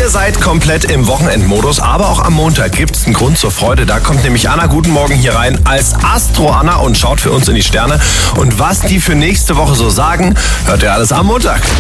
Ihr seid komplett im Wochenendmodus, aber auch am Montag gibt's einen Grund zur Freude. Da kommt nämlich Anna, guten Morgen, hier rein als Astro-Anna und schaut für uns in die Sterne. Und was die für nächste Woche so sagen, hört ihr alles am Montag.